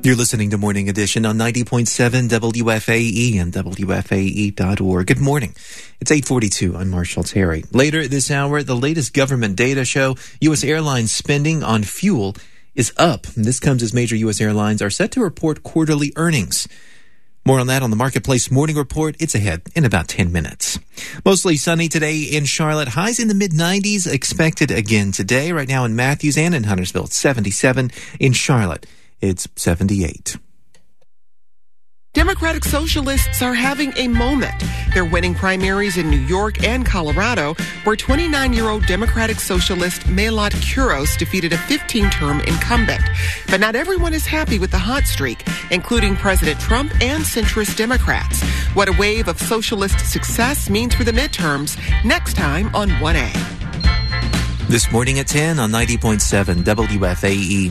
You're listening to Morning Edition on 90.7 WFAE and WFAE.org. Good morning. It's 8:42. I'm Marshall Terry. Later this hour, the latest government data show U.S. airlines spending on fuel is up. This comes as major U.S. airlines are set to report quarterly earnings. More on that on the Marketplace Morning Report. It's ahead in about 10 minutes. Mostly sunny today in Charlotte. Highs in the mid-90s expected again today. Right now in Matthews and in Huntersville, it's 77. In Charlotte, it's 78. Democratic Socialists are having a moment. They're winning primaries in New York and Colorado, where 29-year-old Democratic Socialist Mayotte Kuros defeated a 15-term incumbent. But not everyone is happy with the hot streak, including President Trump and centrist Democrats. What a wave of socialist success means for the midterms, next time on 1A. This morning at 10 on 90.7 WFAE.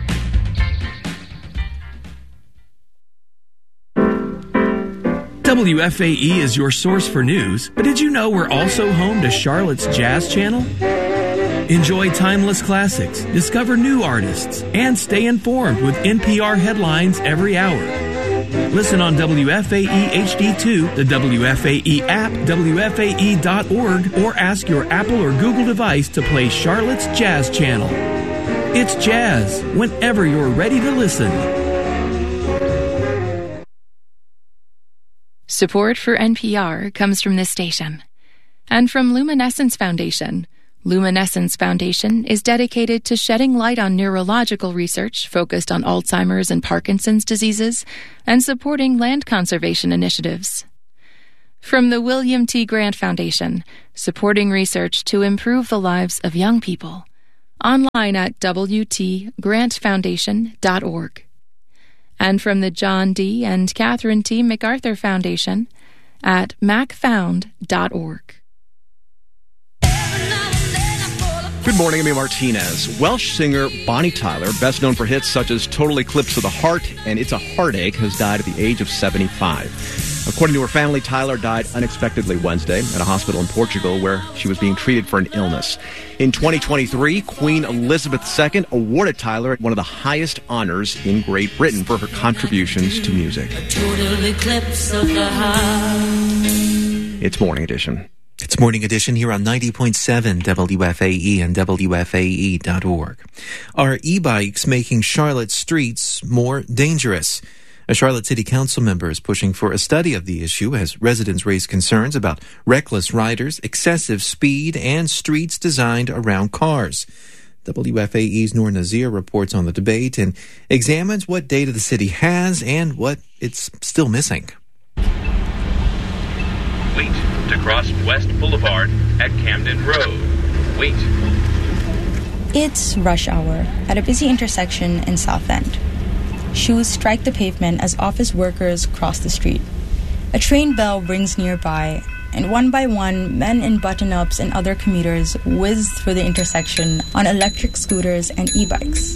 WFAE is your source for news, but did you know we're also home to Charlotte's Jazz Channel? Enjoy timeless classics, discover new artists, and stay informed with NPR headlines every hour. Listen on WFAE HD2, the WFAE app, WFAE.org, or ask your Apple or Google device to play Charlotte's Jazz Channel. It's jazz whenever you're ready to listen. Support for NPR comes from this station and from Luminescence Foundation. Luminescence Foundation is dedicated to shedding light on neurological research focused on Alzheimer's and Parkinson's diseases and supporting land conservation initiatives. From the William T. Grant Foundation, supporting research to improve the lives of young people. Online at wtgrantfoundation.org. And from the John D. and Catherine T. MacArthur Foundation at macfound.org. Good morning, I'm Martinez. Welsh singer Bonnie Tyler, best known for hits such as Total Eclipse of the Heart and It's a Heartache, has died at the age of 75. According to her family, Tyler died unexpectedly Wednesday at a hospital in Portugal where she was being treated for an illness. In 2023, Queen Elizabeth II awarded Tyler one of the highest honors in Great Britain for her contributions to music. It's Morning Edition. It's Morning Edition here on 90.7 WFAE and WFAE.org. Are e-bikes making Charlotte streets more dangerous? A Charlotte City Council member is pushing for a study of the issue as residents raise concerns about reckless riders, excessive speed, and streets designed around cars. WFAE's Noor Nazir reports on the debate and examines what data the city has and what it's still missing. Wait to cross West Boulevard at Camden Road. Wait. It's rush hour at a busy intersection in South End. Shoes strike the pavement as office workers cross the street. A train bell rings nearby, and one by one, men in button-ups and other commuters whiz through the intersection on electric scooters and e-bikes.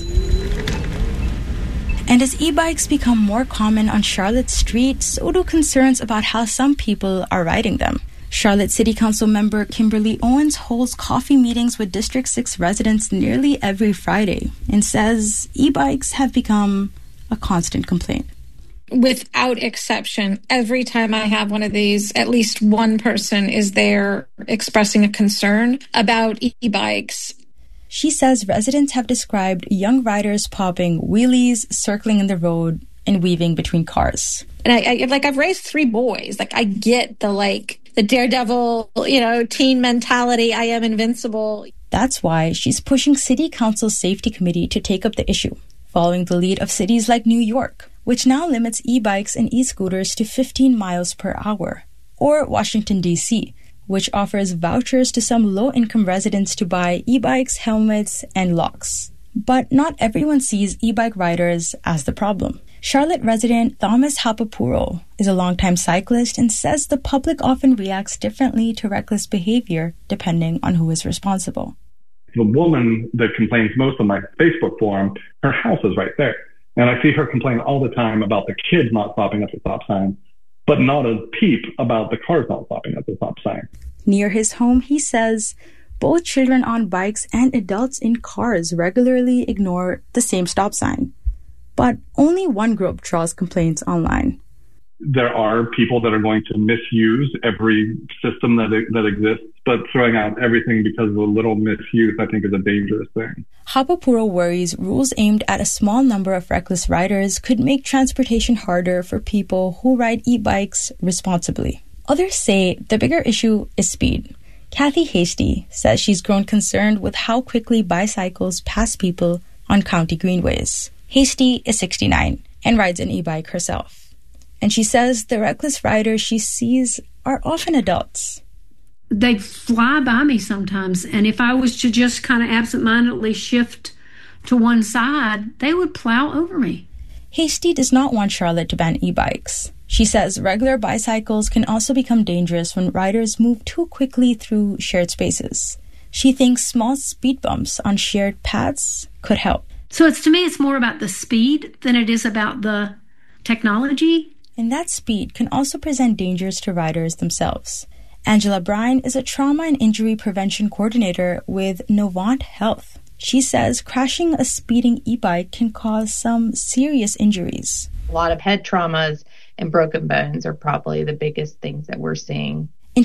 And as e-bikes become more common on Charlotte streets, so do concerns about how some people are riding them. Charlotte City Council member Kimberly Owens holds coffee meetings with District 6 residents nearly every Friday and says e-bikes have become a constant complaint. Without exception, every time I have one of these, at least one person is there expressing a concern about e-bikes. She says residents have described young riders popping wheelies, circling in the road, and weaving between cars. And I've raised 3 boys. I get the daredevil, teen mentality. I am invincible. That's why she's pushing City Council's Safety Committee to take up the issue, following the lead of cities like New York, which now limits e-bikes and e-scooters to 15 miles per hour, or Washington, D.C., which offers vouchers to some low-income residents to buy e-bikes, helmets, and locks. But not everyone sees e-bike riders as the problem. Charlotte resident Thomas Hapapuro is a longtime cyclist and says the public often reacts differently to reckless behavior depending on who is responsible. The woman that complains most on my Facebook forum, her house is right there. And I see her complain all the time about the kids not stopping at the stop sign, but not a peep about the cars not stopping at the stop sign. Near his home, he says, both children on bikes and adults in cars regularly ignore the same stop sign. But only one group draws complaints online. There are people that are going to misuse every system that exists, but throwing out everything because of a little misuse, I think, is a dangerous thing. Hapapuro worries rules aimed at a small number of reckless riders could make transportation harder for people who ride e-bikes responsibly. Others say the bigger issue is speed. Kathy Hasty says she's grown concerned with how quickly bicycles pass people on county greenways. Hasty is 69 and rides an e-bike herself. And she says the reckless riders she sees are often adults. They fly by me sometimes, and if I was to just kind of absentmindedly shift to one side, they would plow over me. Hasty does not want Charlotte to ban e-bikes. She says regular bicycles can also become dangerous when riders move too quickly through shared spaces. She thinks small speed bumps on shared paths could help. So to me, it's more about the speed than it is about the technology. And that speed can also present dangers to riders themselves. Angela Bryan is a trauma and injury prevention coordinator with Novant Health. She says crashing a speeding e-bike can cause some serious injuries. A lot of head traumas and broken bones are probably the biggest things that we're seeing. In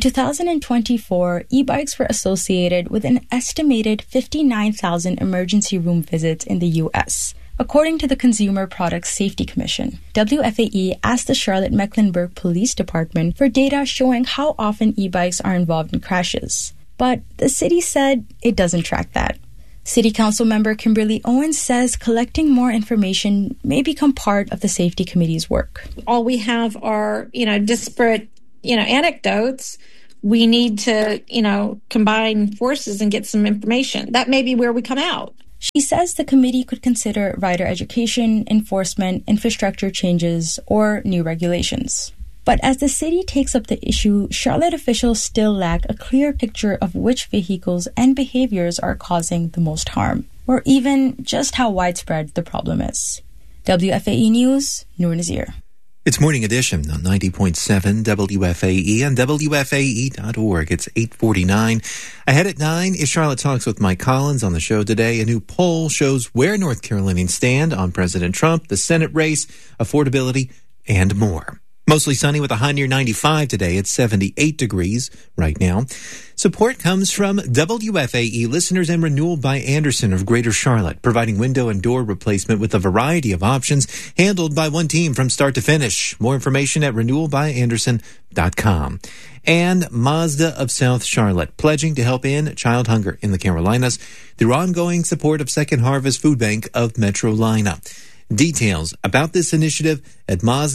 2024, e-bikes were associated with an estimated 59,000 emergency room visits in the U.S., according to the Consumer Products Safety Commission. WFAE asked the Charlotte-Mecklenburg Police Department for data showing how often e-bikes are involved in crashes. But the city said it doesn't track that. City Council member Kimberly Owens says collecting more information may become part of the Safety Committee's work. All we have are, disparate, anecdotes. We need to, combine forces and get some information. That may be where we come out. She says the committee could consider rider education, enforcement, infrastructure changes, or new regulations. But as the city takes up the issue, Charlotte officials still lack a clear picture of which vehicles and behaviors are causing the most harm, or even just how widespread the problem is. WFAE News, Noor Nazir. It's Morning Edition on 90.7 WFAE and WFAE.org. It's 8:49. Ahead at 9 is Charlotte Talks with Mike Collins. On the show today, a new poll shows where North Carolinians stand on President Trump, the Senate race, affordability, and more. Mostly sunny with a high near 95 today. It's 78 degrees right now. Support comes from WFAE listeners and Renewal by Andersen of Greater Charlotte, providing window and door replacement with a variety of options handled by one team from start to finish. More information at renewalbyandersen.com. And Mazda of South Charlotte, pledging to help end child hunger in the Carolinas through ongoing support of Second Harvest Food Bank of Metrolina. Details about this initiative at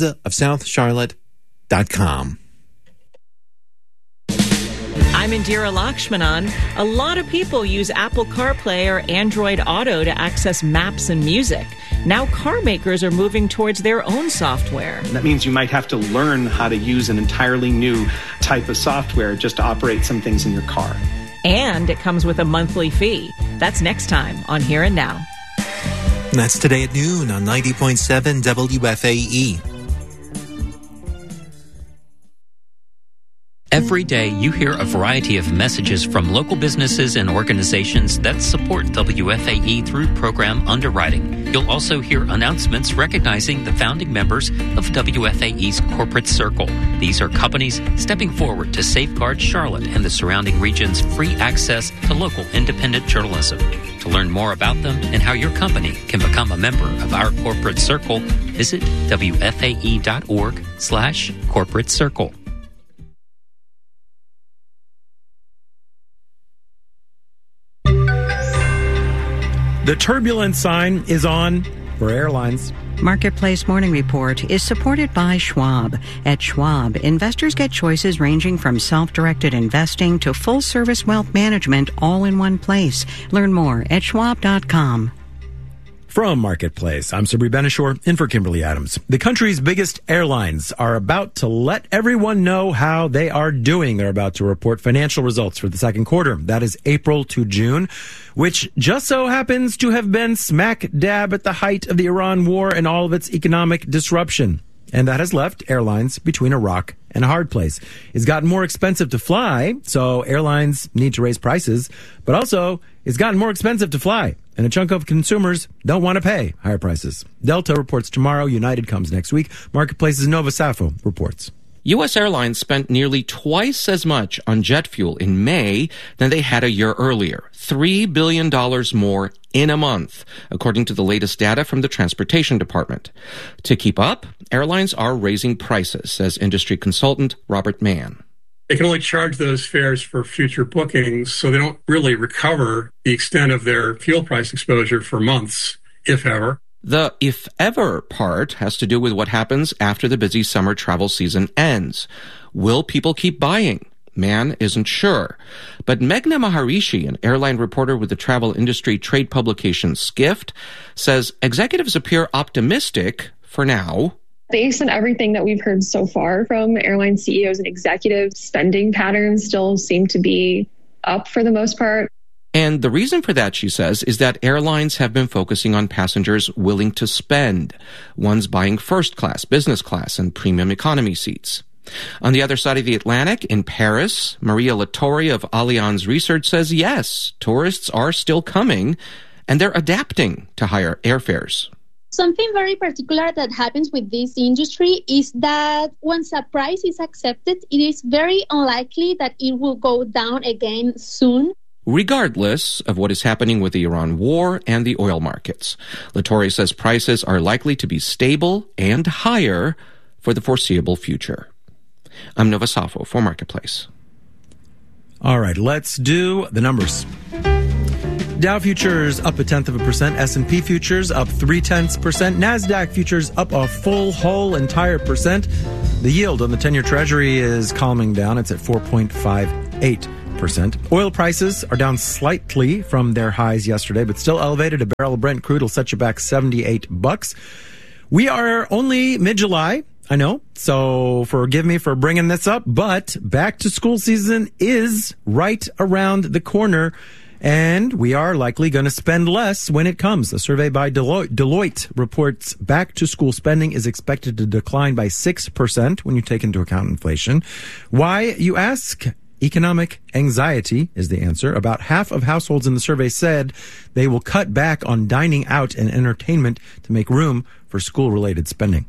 mazdaofsouthcharlotte.com. I'm Indira Lakshmanan. A lot of people use Apple CarPlay or Android Auto to access maps and music. Now car makers are moving towards their own software. That means you might have to learn how to use an entirely new type of software just to operate some things in your car. And it comes with a monthly fee. That's next time on Here and Now. And that's today at noon on 90.7 WFAE. Every day, you hear a variety of messages from local businesses and organizations that support WFAE through program underwriting. You'll also hear announcements recognizing the founding members of WFAE's Corporate Circle. These are companies stepping forward to safeguard Charlotte and the surrounding region's free access to local independent journalism. To learn more about them and how your company can become a member of our Corporate Circle, visit WFAE.org/Corporate Circle. The turbulence sign is on for airlines. Marketplace Morning Report is supported by Schwab. At Schwab, investors get choices ranging from self-directed investing to full-service wealth management all in one place. Learn more at schwab.com. From Marketplace, I'm Sabri Benishore, in for Kimberly Adams. The country's biggest airlines are about to let everyone know how they are doing. They're about to report financial results for the second quarter. That is April to June, which just so happens to have been smack dab at the height of the Iran war and all of its economic disruption. And that has left airlines between a rock and a hard place. It's gotten more expensive to fly, so airlines need to raise prices, but also it's gotten more expensive to fly. and a chunk of consumers don't want to pay higher prices. Delta reports tomorrow. United comes next week. Marketplace's Nova Safo reports. U.S. Airlines spent nearly twice as much on jet fuel in May than they had a year earlier. $3 billion more in a month, according to the latest data from the Transportation Department. To keep up, airlines are raising prices, says industry consultant Robert Mann. They can only charge those fares for future bookings, so they don't really recover the extent of their fuel price exposure for months, if ever. The if ever part has to do with what happens after the busy summer travel season ends. Will people keep buying? Mann isn't sure. But Meghna Maharishi, an airline reporter with the travel industry trade publication Skift, says executives appear optimistic for now. Based on everything that we've heard so far from airline CEOs and executives, spending patterns still seem to be up for the most part. And the reason for that, she says, is that airlines have been focusing on passengers willing to spend, ones buying first class, business class, and premium economy seats. On the other side of the Atlantic, in Paris, Maria Lattori of Allianz Research says, yes, tourists are still coming, and they're adapting to higher airfares. Something very particular that happens with this industry is that once a price is accepted, it is very unlikely that it will go down again soon. Regardless of what is happening with the Iran war and the oil markets. Lattori says prices are likely to be stable and higher for the foreseeable future. I'm Nova Safo for Marketplace. All right, let's do the numbers. Dow futures up 0.1%, S&P futures up 0.3%, NASDAQ futures up a full whole entire percent. The yield on the 10-year Treasury is calming down. It's at 4.58%. Oil prices are down slightly from their highs yesterday, but still elevated. A barrel of Brent crude will set you back $78. We are only mid-July, I know, so forgive me for bringing this up, but back to school season is right around the corner, and we are likely going to spend less when it comes. A survey by Deloitte reports back to school spending is expected to decline by 6% when you take into account inflation. Why, you ask? Economic anxiety is the answer. About half of households in the survey said they will cut back on dining out and entertainment to make room for school-related spending.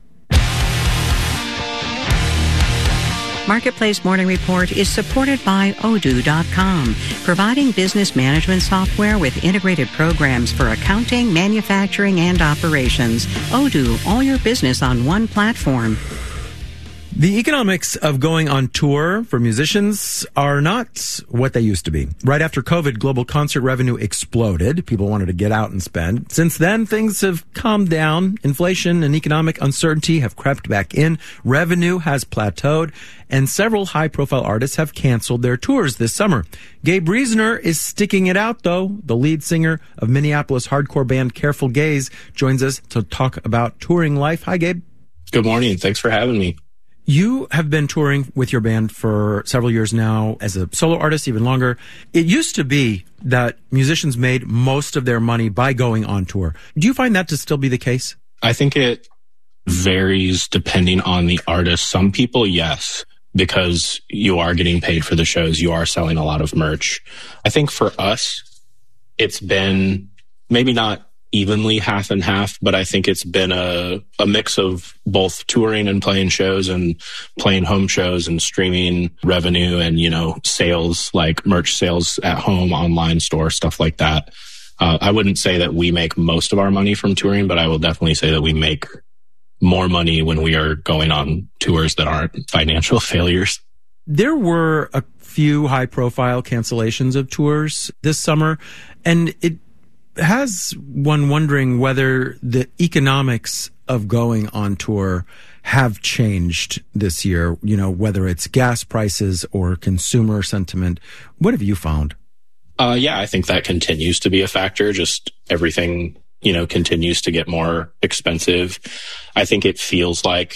Marketplace Morning Report is supported by Odoo.com, providing business management software with integrated programs for accounting, manufacturing, and operations. Odoo, all your business on one platform. The economics of going on tour for musicians are not what they used to be. Right after COVID, global concert revenue exploded. People wanted to get out and spend. Since then, things have calmed down. Inflation and economic uncertainty have crept back in. Revenue has plateaued, and several high-profile artists have canceled their tours this summer. Gabe Reasoner is sticking it out, though. The lead singer of Minneapolis hardcore band Careful Gaze joins us to talk about touring life. Hi, Gabe. Good morning. Thanks for having me. You have been touring with your band for several years now, as a solo artist, even longer. It used to be that musicians made most of their money by going on tour. Do you find that to still be the case? I think it varies depending on the artist. Some people, yes, because you are getting paid for the shows. You are selling a lot of merch. I think for us, it's been maybe not evenly half and half, but I think it's been a mix of both touring and playing shows and playing home shows and streaming revenue and, sales, like merch sales at home, online store, stuff like that. I wouldn't say that we make most of our money from touring, but I will definitely say that we make more money when we are going on tours that aren't financial failures. There were a few high-profile cancellations of tours this summer, and it has one wondering whether the economics of going on tour have changed this year, whether it's gas prices or consumer sentiment. What have you found? Yeah, I think that continues to be a factor. Just everything, continues to get more expensive. I think it feels like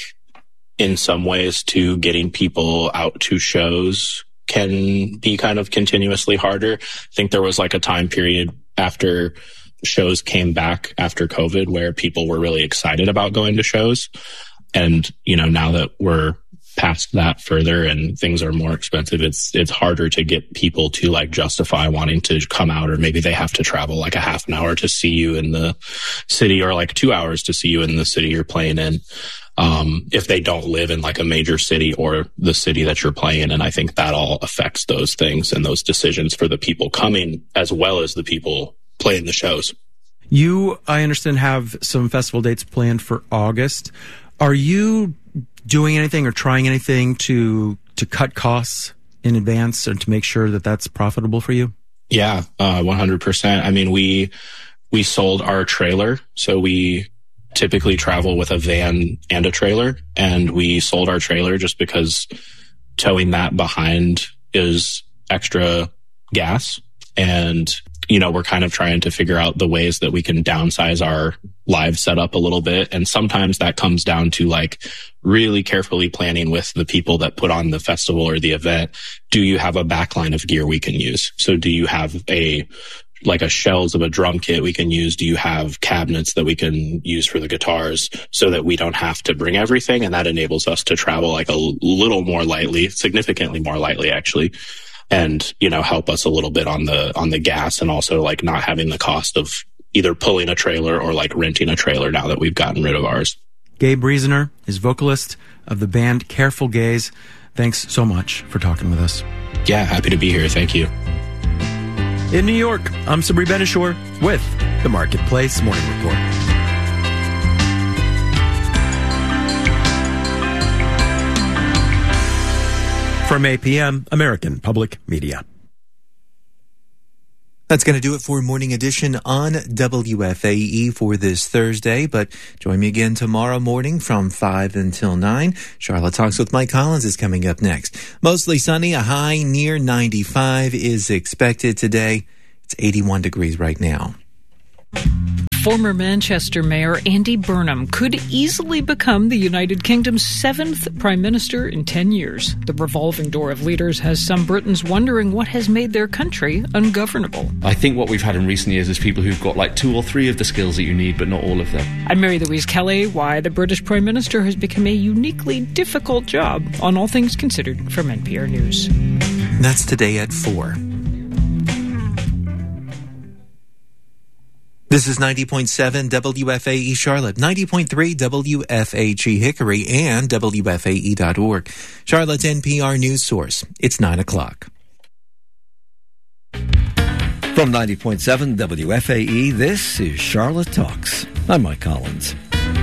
in some ways too, getting people out to shows can be kind of continuously harder. I think there was like a time period after shows came back after COVID where people were really excited about going to shows. And, now that we're past that further and things are more expensive, it's harder to get people to like justify wanting to come out, or maybe they have to travel like a half an hour to see you in the city, or like 2 hours to see you in the city you're playing in. If they don't live in like a major city or the city that you're playing in. I think that all affects those things and those decisions for the people coming as well as the people playing the shows. You, I understand, have some festival dates planned for August. Are you doing anything or trying anything to cut costs in advance and to make sure that that's profitable for you? Yeah, 100%. I mean, we sold our trailer, so we typically travel with a van and a trailer, and we sold our trailer just because towing that behind is extra gas. And, we're kind of trying to figure out the ways that we can downsize our live setup a little bit. And sometimes that comes down to like really carefully planning with the people that put on the festival or the event. Do you have a backline of gear we can use? So do you have a shells of a drum kit we can use? Do you have cabinets that we can use for the guitars so that we don't have to bring everything? And that enables us to travel like a little more lightly, significantly more lightly actually. And, help us a little bit on the gas, and also like not having the cost of either pulling a trailer or like renting a trailer now that we've gotten rid of ours. Gabe Reasoner is vocalist of the band Careful Gaze. Thanks so much for talking with us. Yeah, happy to be here. Thank you. In New York, I'm Sabri Benishore with the Marketplace Morning Report. From 8 p.m., American Public Media. That's going to do it for Morning Edition on WFAE for this Thursday. But join me again tomorrow morning from 5 until 9. Charlotte Talks with Mike Collins is coming up next. Mostly sunny, a high near 95 is expected today. It's 81 degrees right now. Former Manchester Mayor Andy Burnham could easily become the United Kingdom's 7th Prime Minister in 10 years. The revolving door of leaders has some Britons wondering what has made their country ungovernable. I think what we've had in recent years is people who've got like 2 or 3 of the skills that you need, but not all of them. I'm Mary Louise Kelly. Why the British Prime Minister has become a uniquely difficult job on All Things Considered from NPR News. That's today at 4. This is 90.7 WFAE Charlotte, 90.3 WFAG Hickory, and WFAE.org. Charlotte's NPR news source. It's 9 o'clock. From 90.7 WFAE, this is Charlotte Talks. I'm Mike Collins.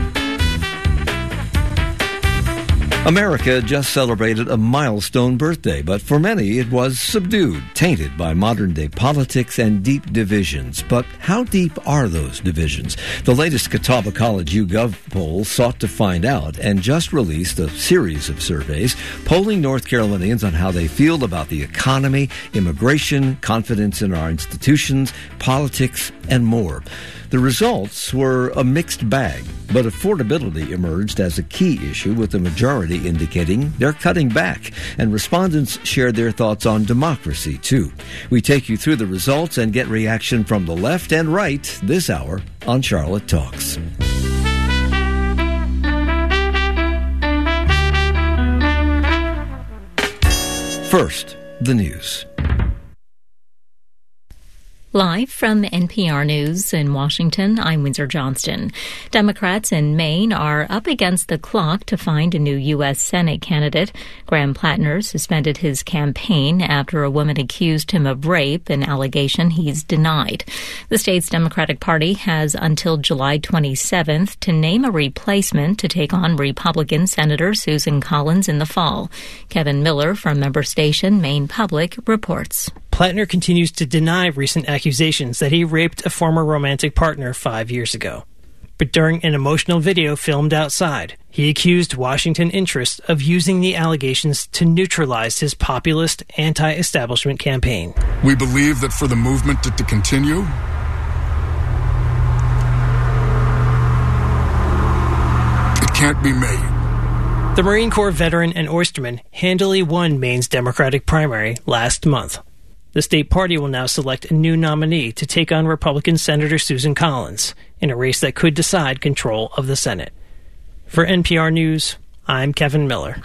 America just celebrated a milestone birthday, but for many it was subdued, tainted by modern-day politics and deep divisions. But how deep are those divisions? The latest Catawba College YouGov poll sought to find out and just released a series of surveys polling North Carolinians on how they feel about the economy, immigration, confidence in our institutions, politics, and more. The results were a mixed bag, but affordability emerged as a key issue, with the majority indicating they're cutting back, and respondents shared their thoughts on democracy, too. We take you through the results and get reaction from the left and right this hour on Charlotte Talks. First, the news. Live from NPR News in Washington, I'm Windsor Johnston. Democrats in Maine are up against the clock to find a new U.S. Senate candidate. Graham Plattner suspended his campaign after a woman accused him of rape, an allegation he's denied. The state's Democratic Party has until July 27th to name a replacement to take on Republican Senator Susan Collins in the fall. Kevin Miller from member station Maine Public reports. Plattner continues to deny recent accusations that he raped a former romantic partner 5 years ago. But during an emotional video filmed outside, he accused Washington interests of using the allegations to neutralize his populist, anti-establishment campaign. We believe that for the movement to continue, it can't be made. The Marine Corps veteran and oysterman handily won Maine's Democratic primary last month. The state party will now select a new nominee to take on Republican Senator Susan Collins in a race that could decide control of the Senate. For NPR News, I'm Kevin Miller.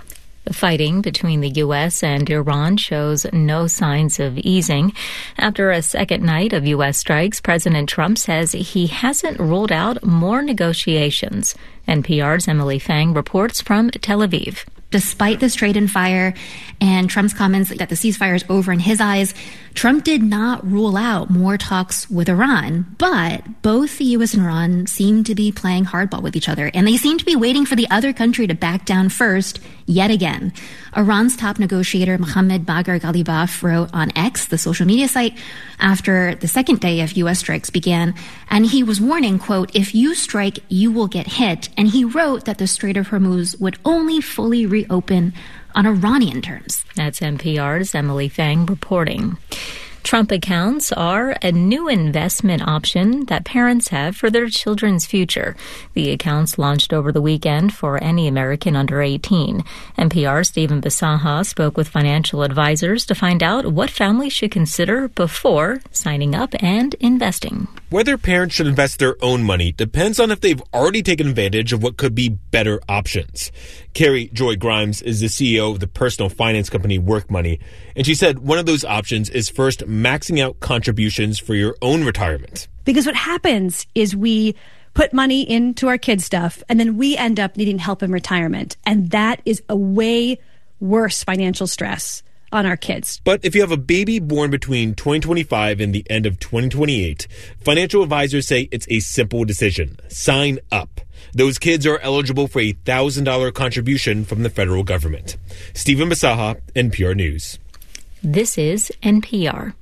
The fighting between the U.S. and Iran shows no signs of easing. After a second night of U.S. strikes, President Trump says he hasn't ruled out more negotiations. NPR's Emily Fang reports from Tel Aviv. Despite the Strait and fire and Trump's comments that the ceasefire is over in his eyes, Trump did not rule out more talks with Iran. But both the U.S. and Iran seem to be playing hardball with each other, and they seem to be waiting for the other country to back down first yet again. Iran's top negotiator, Mohammad Bagher Ghalibaf, wrote on X, the social media site, after the second day of U.S. strikes began, and he was warning, quote, "If you strike, you will get hit." And he wrote that the Strait of Hormuz would only fully reopen on Iranian terms. That's NPR's Emily Fang reporting. Trump accounts are a new investment option that parents have for their children's future. The accounts launched over the weekend for any American under 18. NPR's Stephen Bisaha spoke with financial advisors to find out what families should consider before signing up and investing. Whether parents should invest their own money depends on if they've already taken advantage of what could be better options. Carrie Joy Grimes is the CEO of the personal finance company Work Money, and she said one of those options is first maxing out contributions for your own retirement. Because what happens is we put money into our kids' stuff, and then we end up needing help in retirement. And that is a way worse financial stress on our kids. But if you have a baby born between 2025 and the end of 2028, financial advisors say it's a simple decision. Sign up. Those kids are eligible for a $1,000 contribution from the federal government. Stephen Bisaha, NPR News. This is NPR.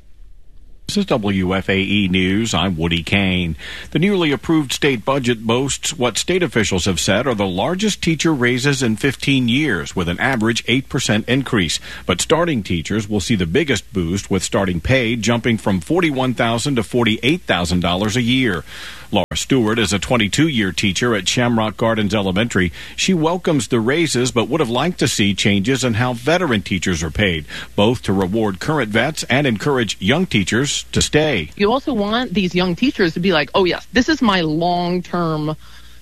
This is WFAE News. I'm Woody Kane. The newly approved state budget boasts what state officials have said are the largest teacher raises in 15 years, with an average 8% increase. But starting teachers will see the biggest boost, with starting pay jumping from $41,000 to $48,000 a year. Laura Stewart is a 22-year teacher at Shamrock Gardens Elementary. She welcomes the raises, but would have liked to see changes in how veteran teachers are paid, both to reward current vets and encourage young teachers to stay. You also want these young teachers to be like, oh, yes, this is my long-term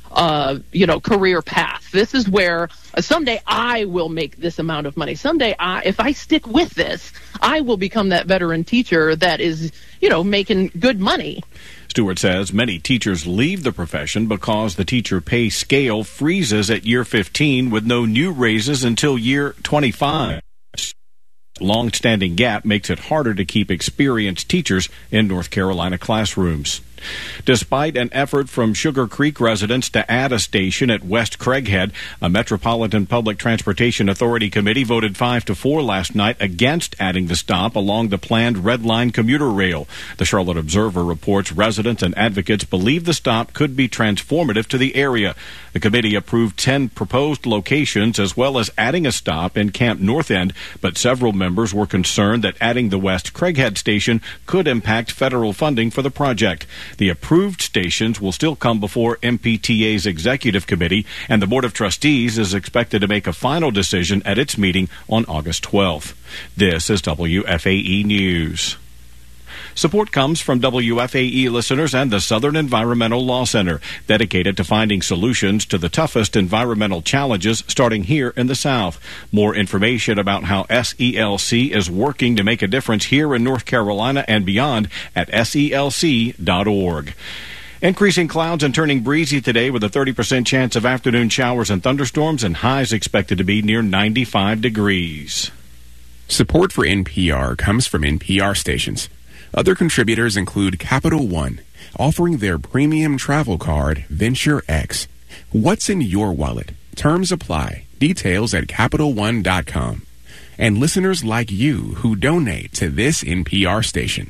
career path. This is where someday I will make this amount of money. Someday, if I stick with this, I will become that veteran teacher that is, making good money. Stewart says many teachers leave the profession because the teacher pay scale freezes at year 15 with no new raises until year 25. Long-standing gap makes it harder to keep experienced teachers in North Carolina classrooms. Despite an effort from Sugar Creek residents to add a station at West Craighead, a Metropolitan Public Transportation Authority committee voted 5-4 last night against adding the stop along the planned Red Line commuter rail. The Charlotte Observer reports residents and advocates believe the stop could be transformative to the area. The committee approved 10 proposed locations as well as adding a stop in Camp North End, but several members were concerned that adding the West Craighead station could impact federal funding for the project. The approved stations will still come before MPTA's executive committee, and the Board of Trustees is expected to make a final decision at its meeting on August 12th. This is WFAE News. Support comes from WFAE listeners and the Southern Environmental Law Center, dedicated to finding solutions to the toughest environmental challenges starting here in the South. More information about how SELC is working to make a difference here in North Carolina and beyond at SELC.org. Increasing clouds and turning breezy today with a 30% chance of afternoon showers and thunderstorms, and highs expected to be near 95 degrees. Support for NPR comes from NPR stations. Other contributors include Capital One, offering their premium travel card, Venture X. What's in your wallet? Terms apply. Details at CapitalOne.com. And listeners like you who donate to this NPR station.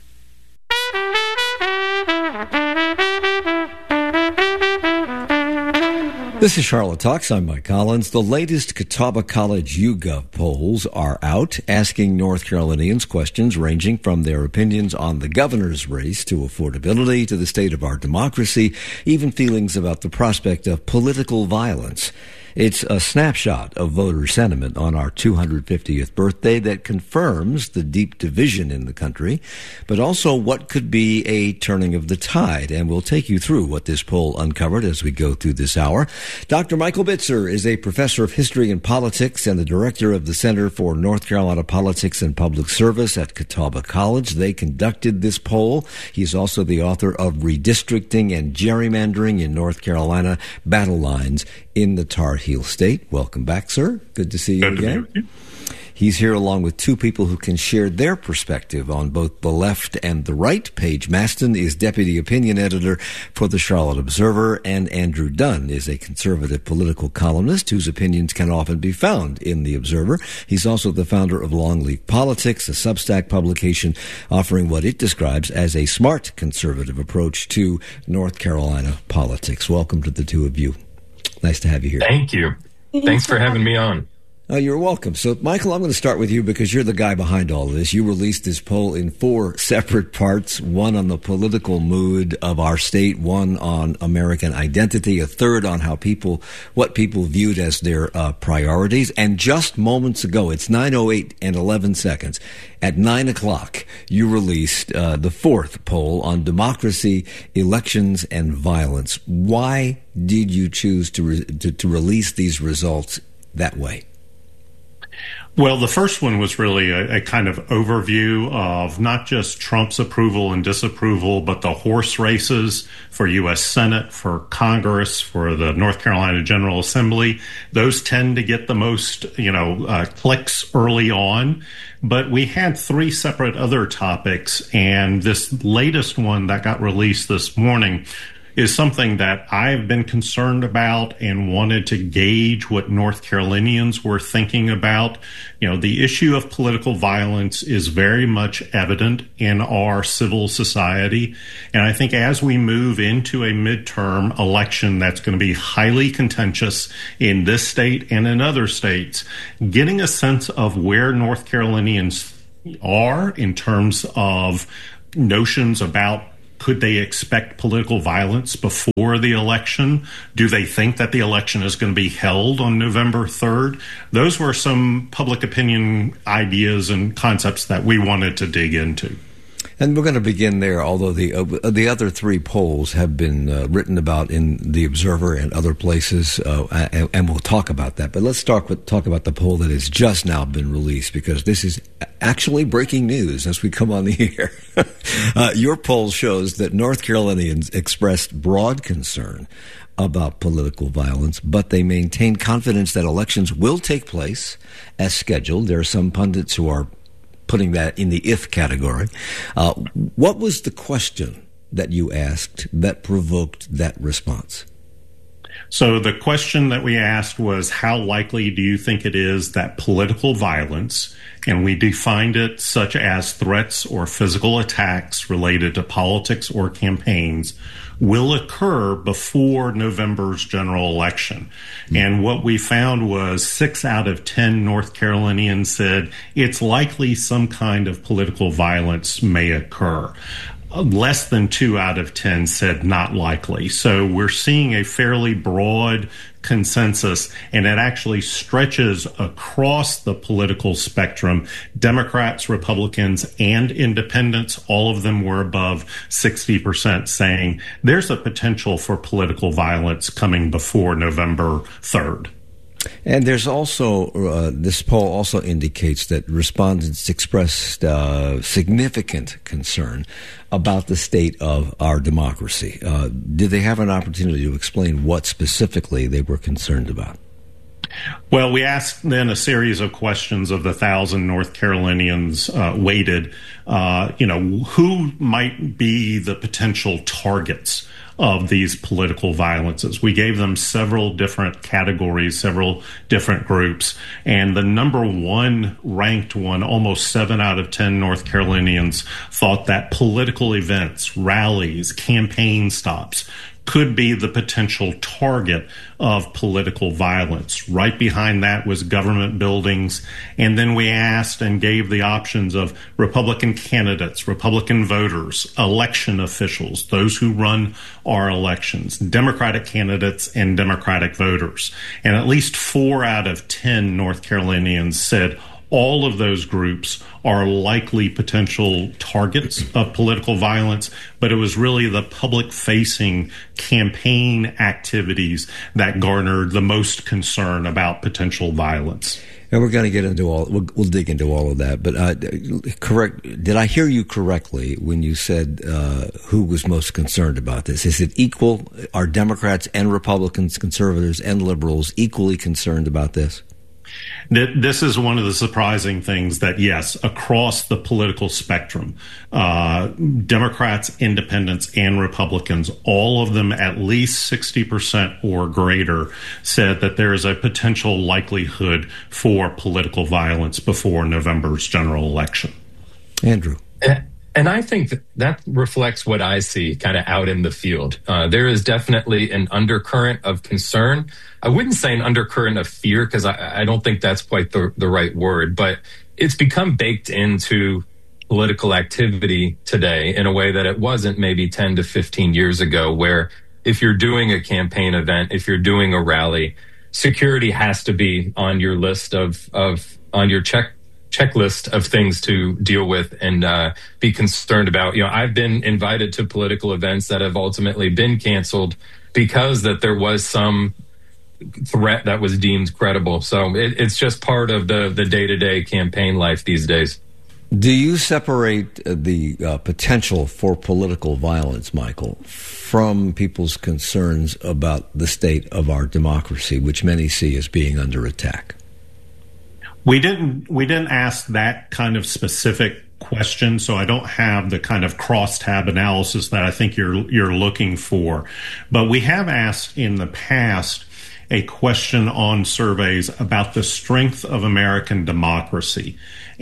This is Charlotte Talks. I'm Mike Collins. The latest Catawba College YouGov polls are out, asking North Carolinians questions ranging from their opinions on the governor's race to affordability to the state of our democracy, even feelings about the prospect of political violence. It's a snapshot of voter sentiment on our 250th birthday that confirms the deep division in the country, but also what could be a turning of the tide. And we'll take you through what this poll uncovered as we go through this hour. Dr. Michael Bitzer is a professor of history and politics and the director of the Center for North Carolina Politics and Public Service at Catawba College. They conducted this poll. He's also the author of Redistricting and Gerrymandering in North Carolina, Battle Lines in the Tar Heel State. Welcome back, sir. Good to see you again. He's here along with two people who can share their perspective on both the left and the right. Paige Maston is deputy opinion editor for the Charlotte Observer, and Andrew Dunn is a conservative political columnist whose opinions can often be found in the Observer. He's also the founder of Longleaf Politics, a Substack publication offering what it describes as a smart conservative approach to North Carolina politics. Welcome to the two of you. Nice to have you here. Thank you. Thanks for having me on. Oh, you're welcome. So, Michael, I'm going to start with you because you're the guy behind all of this. You released this poll in 4 separate parts, one on the political mood of our state, one on American identity, a third on what people viewed as their priorities. And just moments ago, it's 9:08 and 11 seconds. At 9 o'clock, you released the 4th poll on democracy, elections, and violence. Why did you choose to release these results that way? Well, the first one was really a kind of overview of not just Trump's approval and disapproval, but the horse races for U.S. Senate, for Congress, for the North Carolina General Assembly. Those tend to get the most, clicks early on. But we had 3 separate other topics, and this latest one that got released this morning is something that I've been concerned about and wanted to gauge what North Carolinians were thinking about. The issue of political violence is very much evident in our civil society. And I think as we move into a midterm election that's going to be highly contentious in this state and in other states, getting a sense of where North Carolinians are in terms of notions about could they expect political violence before the election? Do they think that the election is going to be held on November 3rd? Those were some public opinion ideas and concepts that we wanted to dig into. And we're going to begin there, although the other 3 polls have been written about in the Observer and other places, and we'll talk about that. But let's talk about the poll that has just now been released, because this is actually breaking news as we come on the air. Your poll shows that North Carolinians expressed broad concern about political violence, but they maintain confidence that elections will take place as scheduled. There are some pundits who are putting that in the if category. What was the question that you asked that provoked that response? So the question that we asked was, how likely do you think it is that political violence, and we defined it such as threats or physical attacks related to politics or campaigns, will occur before November's general election? And what we found was 6 out of 10 North Carolinians said it's likely some kind of political violence may occur. Less than 2 out of 10 said not likely. So we're seeing a fairly broad consensus, and it actually stretches across the political spectrum. Democrats, Republicans, and independents, all of them were above 60%, saying there's a potential for political violence coming before November 3rd. And there's also, this poll also indicates that respondents expressed significant concern about the state of our democracy. Did they have an opportunity to explain what specifically they were concerned about? Well, we asked then a series of questions of the 1,000 North Carolinians weighted, who might be the potential targets of these political violences. We gave them several different categories, several different groups, and the number one ranked one, almost 7 out of 10 North Carolinians thought that political events, rallies, campaign stops could be the potential target of political violence. Right behind that was government buildings. And then we asked and gave the options of Republican candidates, Republican voters, election officials, those who run our elections, Democratic candidates, and Democratic voters. And at least 4 out of 10 North Carolinians said all of those groups are likely potential targets of political violence, but it was really the public-facing campaign activities that garnered the most concern about potential violence. And we're going to get into we'll dig into all of that. But did I hear you correctly when you said who was most concerned about this? Is it equal? Are Democrats and Republicans, conservatives and liberals equally concerned about this? This is one of the surprising things that, yes, across the political spectrum, Democrats, independents, and Republicans, all of them at least 60% or greater, said that there is a potential likelihood for political violence before November's general election. Andrew. And I think that reflects what I see kind of out in the field. There is definitely an undercurrent of concern. I wouldn't say an undercurrent of fear, because I don't think that's quite the right word, but it's become baked into political activity today in a way that it wasn't maybe 10 to 15 years ago, where if you're doing a campaign event, if you're doing a rally, security has to be on your list on your checklist of things to deal with and be concerned about. I've been invited to political events that have ultimately been canceled because that there was some threat that was deemed credible. So it's just part of the day-to-day campaign life these days. Do you separate the potential for political violence, Michael, from people's concerns about the state of our democracy, which many see as being under attack? We didn't ask that kind of specific question, so I don't have the kind of crosstab analysis that I think you're looking for. But we have asked in the past a question on surveys about the strength of American democracy.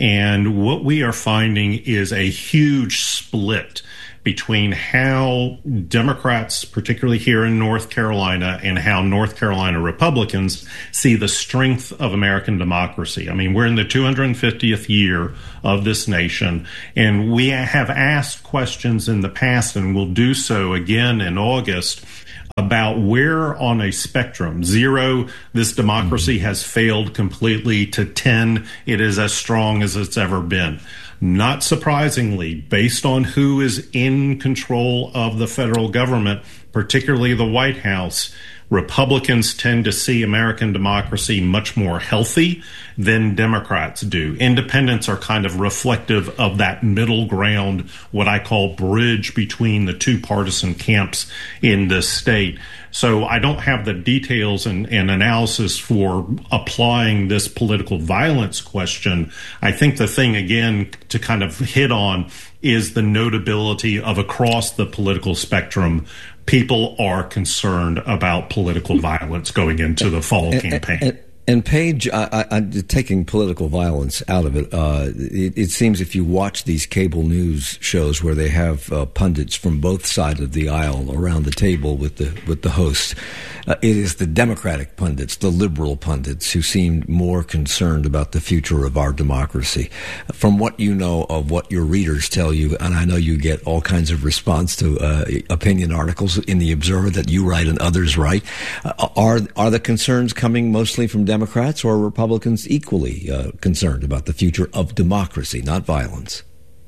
And what we are finding is a huge split between how Democrats, particularly here in North Carolina, and how North Carolina Republicans see the strength of American democracy. I mean, we're in the 250th year of this nation, and we have asked questions in the past, and will do so again in August, about where on a spectrum, 0, this democracy has failed completely, to 10, it is as strong as it's ever been. Not surprisingly, based on who is in control of the federal government, particularly the White House, Republicans tend to see American democracy much more healthy than Democrats do. Independents are kind of reflective of that middle ground, what I call bridge between the two partisan camps in this state. So I don't have the details and analysis for applying this political violence question. I think the thing, again, to kind of hit on is the notability of across the political spectrum, people are concerned about political violence going into the fall campaign. And Paige, taking political violence out of it, it seems if you watch these cable news shows where they have pundits from both sides of the aisle around the table with the host, it is the Democratic pundits, the liberal pundits, who seem more concerned about the future of our democracy. From what you know of what your readers tell you, and I know you get all kinds of response to opinion articles in the Observer that you write and others write, are the concerns coming mostly from Democrats, or are Republicans equally concerned about the future of democracy, not violence?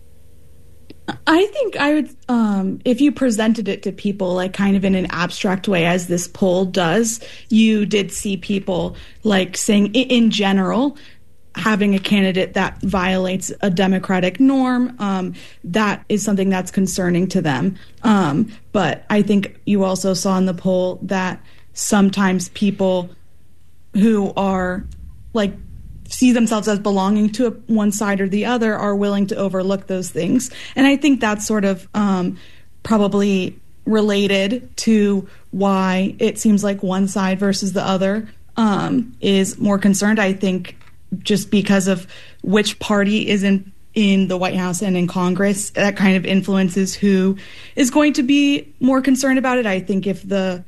I think I would, if you presented it to people like kind of in an abstract way, as this poll does, you did see people like saying, in general, having a candidate that violates a democratic norm, that is something that's concerning to them. But I think you also saw in the poll that sometimes people who are like see themselves as belonging to one side or the other are willing to overlook those things. And I think that's sort of probably related to why it seems like one side versus the other is more concerned. I think just because of which party is in in the White House and in Congress. That kind of influences who is going to be more concerned about it. I think if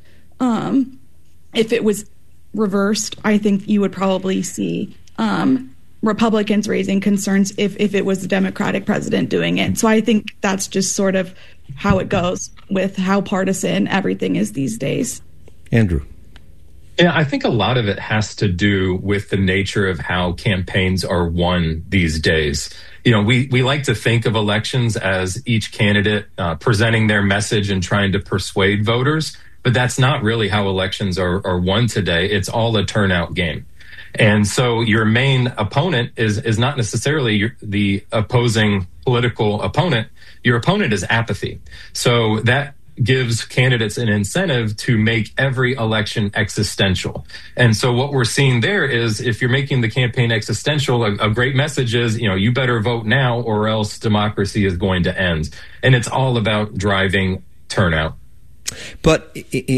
it was reversed, I think you would probably see Republicans raising concerns if it was the Democratic president doing it. So I think that's just sort of how it goes with how partisan everything is these days. Andrew. Yeah, I think a lot of it has to do with the nature of how campaigns are won these days. You know, we like to think of elections as each candidate presenting their message and trying to persuade voters, but that's not really how elections are won today. It's all a turnout game. And so your main opponent is not necessarily the opposing political opponent. Your opponent is apathy. So that gives candidates an incentive to make every election existential. And so what we're seeing there is if you're making the campaign existential, a great message is, you know, you better vote now or else democracy is going to end. And it's all about driving turnout. But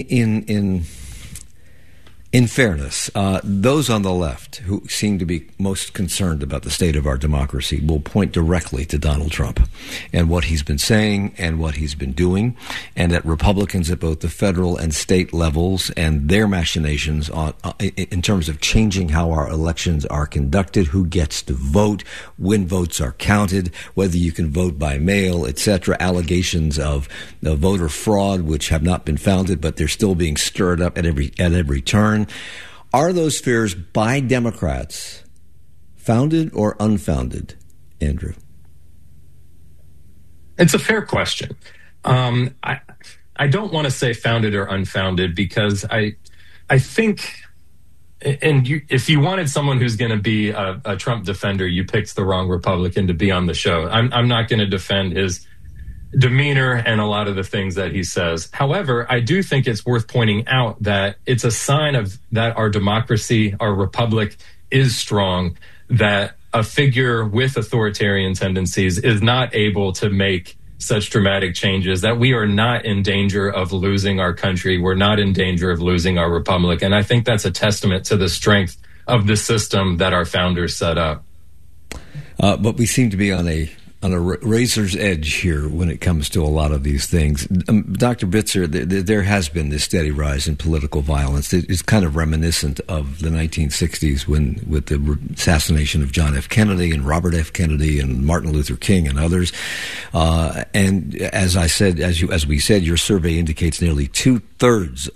in fairness, those on the left who seem to be most concerned about the state of our democracy will point directly to Donald Trump and what he's been saying and what he's been doing, and that Republicans at both the federal and state levels and their machinations in terms of changing how our elections are conducted, who gets to vote, when votes are counted, whether you can vote by mail, etc., allegations of voter fraud which have not been founded, but they're still being stirred up at every turn. Are those fears by Democrats founded or unfounded, Andrew? It's a fair question. I don't want to say founded or unfounded because I think, if you wanted someone who's going to be a Trump defender, you picked the wrong Republican to be on the show. I'm not going to defend his demeanor and a lot of the things that he says. However, I do think it's worth pointing out that it's a sign of that our democracy, our republic is strong, that a figure with authoritarian tendencies is not able to make such dramatic changes, that we are not in danger of losing our country. We're not in danger of losing our republic. And I think that's a testament to the strength of the system that our founders set up. But we seem to be on a razor's edge here when it comes to a lot of these things. Dr. Bitzer, there has been this steady rise in political violence. It's kind of reminiscent of the 1960s with the assassination of John F. Kennedy and Robert F. Kennedy and Martin Luther King and others. And as we said, your survey indicates nearly 2/3